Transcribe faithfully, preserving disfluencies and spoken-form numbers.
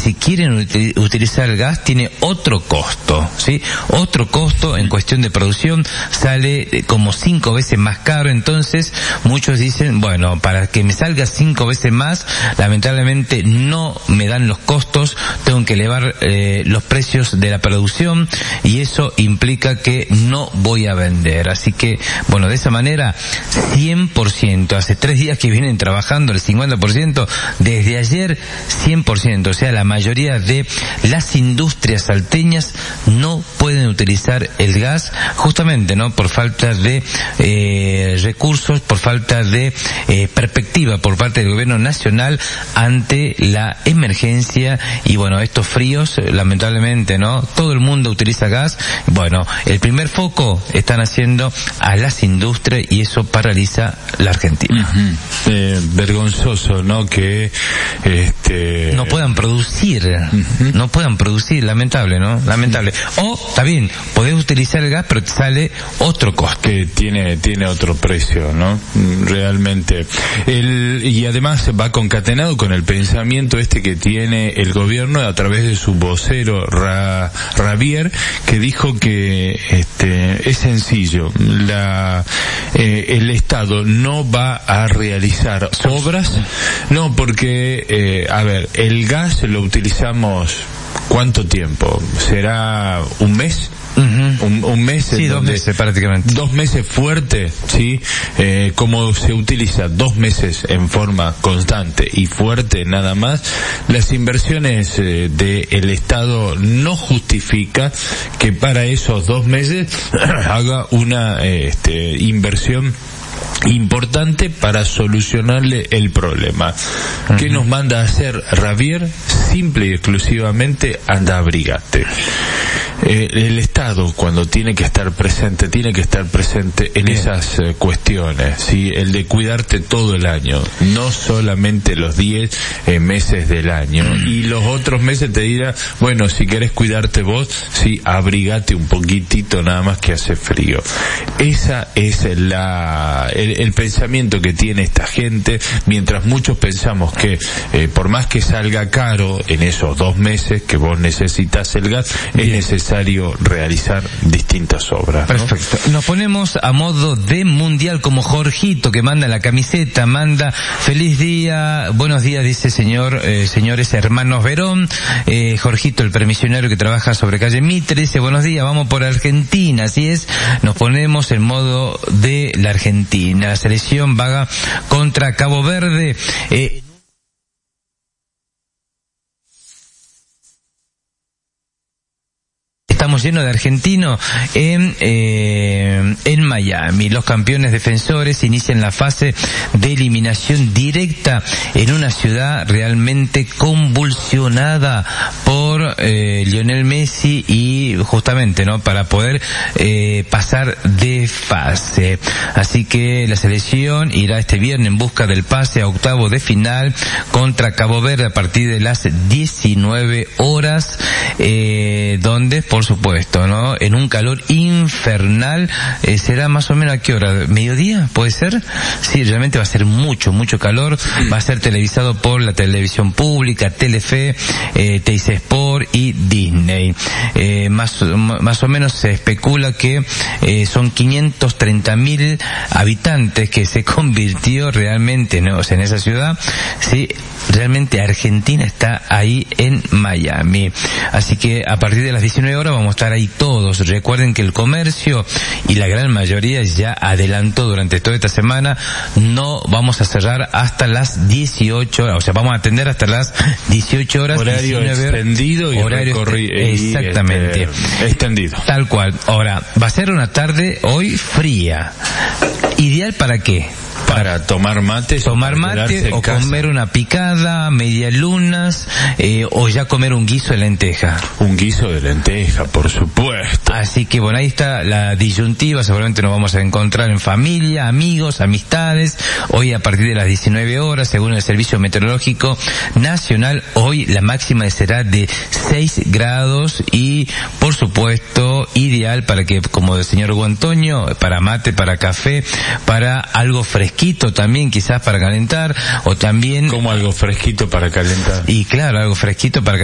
si quieren util- utilizar el gas, tiene otro costo, ¿sí? Otro costo en cuestión de producción, sale como cinco veces más caro. Entonces muchos dicen, bueno, para que me salga cinco veces más, lamentablemente no me dan los costos, tengo que elevar eh, los precios de la producción y eso implica que no voy a vender. Así que, bueno, de esa manera, cien por ciento, hace tres días que vienen trabajando el cincuenta por ciento, desde ayer cien por ciento, o sea, la mayoría de las industrias salteñas no pueden utilizar el gas, justamente, ¿no?, por falta de eh, recursos, por falta de eh, perspectiva por parte del gobierno nacional ante la emergencia y, bueno, estos fríos, lamentablemente, ¿no?, todo el mundo utiliza gas. Bueno, el primer foco están haciendo a las industrias y eso paraliza la Argentina. Uh-huh. Eh, vergonzoso, ¿no?, que este no puedan producir, uh-huh. no puedan producir, lamentable, ¿no? Lamentable. O, está bien, podés utilizar el gas, pero te sale otro costo. Que tiene, tiene otro precio, ¿no? Realmente. El, y además va concatenado con el pensamiento este que tiene el gobierno a través de su vocero, Ra, Ravier, que dijo que este es sencillo, la eh, el Estado no va a realizar obras, no, porque, eh, a ver, el gas lo utilizamos, ¿cuánto tiempo? ¿Será un mes? Uh-huh. Un, un mes, sí, dos meses prácticamente. Dos meses fuerte, sí, eh, como se utiliza dos meses en forma constante y fuerte nada más, las inversiones eh, del Estado no justifica que para esos dos meses haga una eh, este, inversión importante para solucionarle el problema. Uh-huh. ¿Qué nos manda a hacer Ravier? Simple y exclusivamente, anda, abrigate. Eh, el Estado, cuando tiene que estar presente, tiene que estar presente en Bien. esas eh, cuestiones, ¿sí? El de cuidarte todo el año, no solamente los diez eh, meses del año. Mm. Y los otros meses te dirá, bueno, si querés cuidarte vos, sí, abrigate un poquitito, nada más que hace frío. Esa es la el, el pensamiento que tiene esta gente, mientras muchos pensamos que eh, por más que salga caro en esos dos meses que vos necesitas el gas, Bien. es necesario realizar distintas obras, ¿no? Perfecto. Nos ponemos a modo de mundial como Jorgito, que manda la camiseta, manda feliz día, buenos días, dice señor, eh, señores hermanos Verón, eh, Jorgito, el permisionario que trabaja sobre calle Mitre, dice buenos días, vamos por Argentina, así es, nos ponemos en modo de la Argentina, la selección vaga contra Cabo Verde, eh, estamos llenos de argentinos en eh, en Miami. Los campeones defensores inician la fase de eliminación directa en una ciudad realmente convulsionada por eh, Lionel Messi y justamente, ¿no?, para poder eh, pasar de fase. Así que la selección irá este viernes en busca del pase a octavo de final contra Cabo Verde a partir de las diecinueve horas, eh, donde por supuesto, ¿no?, en un calor infernal, eh, será más o menos a qué hora, mediodía, ¿puede ser? Sí, realmente va a ser mucho, mucho calor, va a ser televisado por la televisión pública, Telefe, eh, T I C Sport y Disney. Eh, más, más o menos se especula que eh, son quinientos treinta mil habitantes que se convirtió realmente, ¿no?, o sea, en esa ciudad, sí, realmente Argentina está ahí en Miami. Así que a partir de las diecinueve horas vamos a estar ahí todos. Recuerden que el comercio y la gran mayoría ya adelantó durante toda esta semana, no vamos a cerrar hasta las dieciocho horas, o sea, vamos a atender hasta las dieciocho horas. Horario extendido y horario recorri- exactamente. Este, extendido. Tal cual. Ahora, va a ser una tarde hoy fría. ¿Ideal para qué? Para tomar mate, tomar mate o casa. Comer una picada, media lunas, eh, o ya comer un guiso de lenteja. Un guiso de lenteja, por supuesto. Así que bueno, ahí está la disyuntiva, seguramente nos vamos a encontrar en familia, amigos, amistades, hoy a partir de las diecinueve horas, según el Servicio Meteorológico Nacional, hoy la máxima será de seis grados y, por supuesto, ideal para que, como el señor Hugo Antonio, para mate, para café, para algo fresquito también, quizás para calentar, o también... Como algo fresquito para calentar. Y claro, algo fresquito para calentar.